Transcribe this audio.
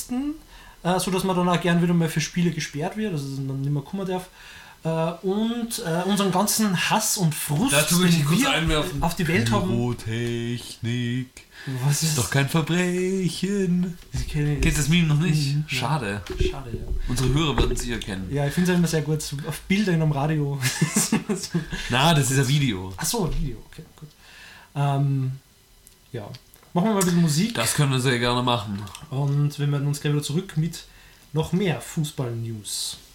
testen, sodass man dann auch gern wieder mal für Spiele gesperrt wird, also dann nicht mehr kommen darf. Und unseren ganzen Hass und Frust, den wir auf die Welt haben. Pyrotechnik. Was ist Doch kein Verbrechen. Kennt das Meme noch nicht? Ja. Schade. Schade, ja. Unsere Hörer werden es sicher kennen. Ja, ich finde es immer sehr gut. So auf Bilder in einem Radio. Na, das ist ein Video. Achso, ein Video, okay, gut. Ja. Machen wir mal ein bisschen Musik. Das können wir sehr gerne machen. Und wir melden uns gleich wieder zurück mit noch mehr Fußball-News.